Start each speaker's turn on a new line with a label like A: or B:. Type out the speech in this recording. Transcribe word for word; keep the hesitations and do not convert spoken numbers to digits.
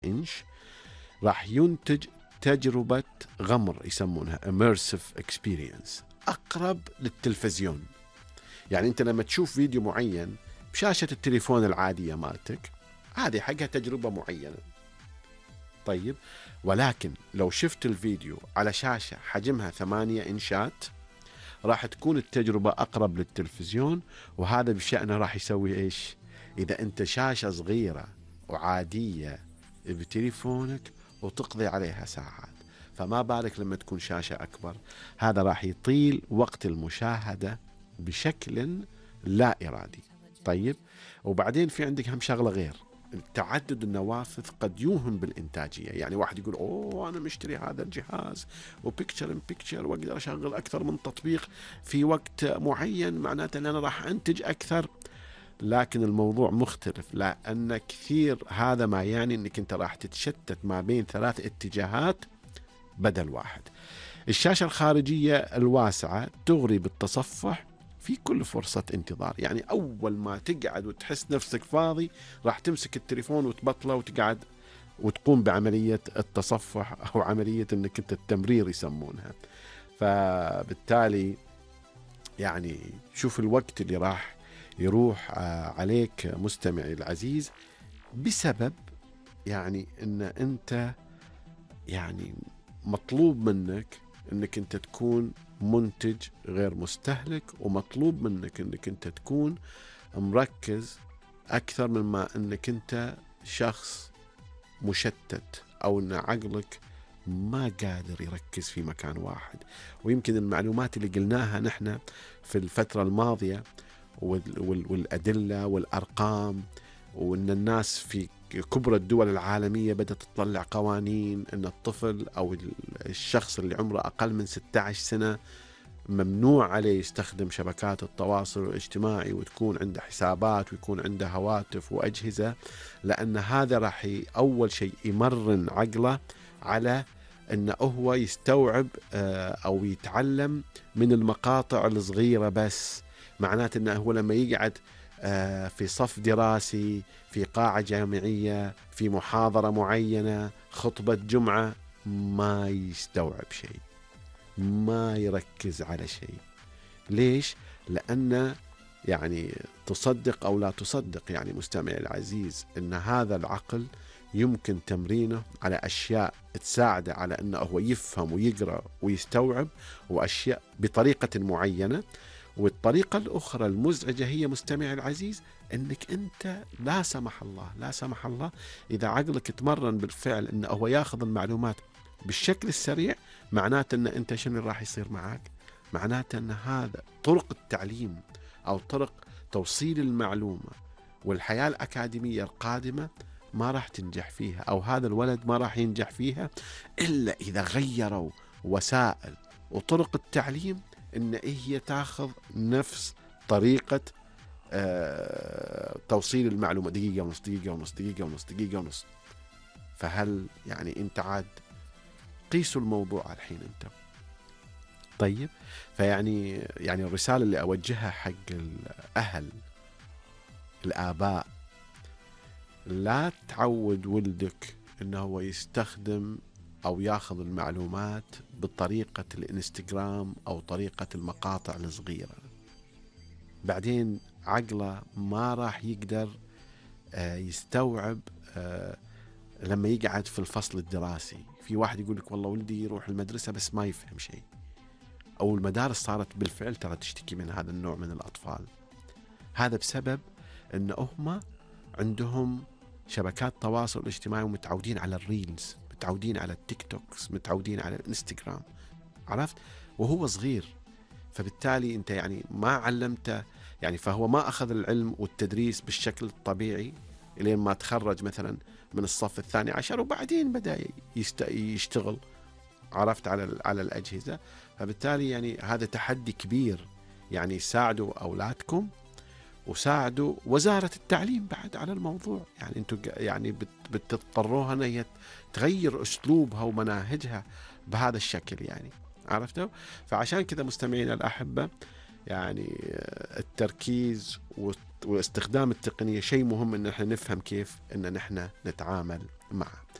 A: إنش راح ينتج تجربة غمر يسمونها immersive experience أقرب للتلفزيون. يعني أنت لما تشوف فيديو معين بشاشة التليفون العادية مالتك، هذه حقها تجربة معينة. طيب، ولكن لو شفت الفيديو على شاشة حجمها ثمانية إنشات راح تكون التجربة أقرب للتلفزيون. وهذا بشأنه راح يسوي إيش؟ إذا أنت شاشة صغيرة وعادية بتليفونك وتقضي عليها ساعات، فما بالك لما تكون شاشة أكبر. هذا راح يطيل وقت المشاهدة بشكل لا إرادي. طيب، وبعدين في عندك هم شغلة غير، تعدد النوافذ قد يوهم بالإنتاجية. يعني واحد يقول أوه أنا مشتري هذا الجهاز وبيكتشر إن بيكتشر وأقدر أشغل أكثر من تطبيق في وقت معين، معناته أن أنا راح أنتج أكثر. لكن الموضوع مختلف، لأن كثير هذا ما يعني أنك أنت راح تتشتت ما بين ثلاث اتجاهات بدل واحد. الشاشة الخارجية الواسعة تغري بالتصفح في كل فرصة انتظار. يعني أول ما تقعد وتحس نفسك فاضي راح تمسك التليفون وتبطله وتقعد وتقوم بعملية التصفح أو عملية أنك أنت التمرير يسمونها. فبالتالي يعني شوف الوقت اللي راح يروح عليك مستمعي العزيز بسبب يعني أن أنت يعني مطلوب منك أنك أنت تكون منتج غير مستهلك، ومطلوب منك أنك أنت تكون مركز أكثر مما أنك أنت شخص مشتت أو أن عقلك ما قادر يركز في مكان واحد. ويمكن المعلومات اللي قلناها نحن في الفترة الماضية والأدلة والأرقام، وأن الناس في كبرى الدول العالمية بدأت تطلع قوانين أن الطفل أو الشخص اللي عمره أقل من ستة عشر سنة ممنوع عليه يستخدم شبكات التواصل الاجتماعي وتكون عنده حسابات ويكون عنده هواتف وأجهزة، لأن هذا راح أول شيء يمرن عقله على أنه هو يستوعب أو يتعلم من المقاطع الصغيرة بس. معناته أنه هو لما يقعد في صف دراسي، في قاعة جامعية، في محاضرة معينة، خطبة جمعة، ما يستوعب شيء، ما يركز على شيء. ليش؟ لأن يعني تصدق أو لا تصدق يعني مستمعي العزيز أن هذا العقل يمكن تمرينه على أشياء تساعده على أنه هو يفهم ويقرأ ويستوعب، وأشياء بطريقة معينة. والطريقة الأخرى المزعجة هي مستمع العزيز أنك أنت لا سمح الله لا سمح الله إذا عقلك تمرن بالفعل أنه هو ياخذ المعلومات بالشكل السريع، معناته أن أنت شنو راح يصير معك؟ معناته أن هذا طرق التعليم أو طرق توصيل المعلومة والحياة الأكاديمية القادمة ما راح تنجح فيها، أو هذا الولد ما راح ينجح فيها إلا إذا غيروا وسائل وطرق التعليم إن هي تأخذ نفس طريقة آه توصيل المعلومة، دقيقة ونص دقيقة ونص دقيقة ونص دقيقة ونص. فهل يعني أنت عاد قيسوا الموضوع الحين أنت؟ طيب، فيعني يعني الرسالة اللي أوجهها حق الأهل الآباء، لا تعود ولدك إنه هو يستخدم أو ياخذ المعلومات بطريقة الانستغرام أو طريقة المقاطع الصغيرة. بعدين عقله ما راح يقدر يستوعب لما يقعد في الفصل الدراسي. في واحد يقول لك والله ولدي يروح المدرسة بس ما يفهم شيء، أو المدارس صارت بالفعل ترى تشتكي من هذا النوع من الأطفال. هذا بسبب أن هم عندهم شبكات تواصل اجتماعي ومتعودين على الريلز، متعودين على التيك توكس، متعودين على الانستغرام، عرفت؟ وهو صغير. فبالتالي أنت يعني ما علمته، يعني فهو ما أخذ العلم والتدريس بالشكل الطبيعي إلين ما تخرج مثلا من الصف الثاني عشر، وبعدين بدأ يشتغل، عرفت، على على الأجهزة. فبالتالي يعني هذا تحدي كبير. يعني ساعدوا أولادكم وساعدوا وزارة التعليم بعد على الموضوع. يعني أنتوا يعني بتضطروها أن هي تغير أسلوبها ومناهجها بهذا الشكل، يعني عرفتوا؟ فعشان كذا مستمعينا الأحبة، يعني التركيز واستخدام التقنية شيء مهم، إن احنا نفهم كيف إن نحن نتعامل معه.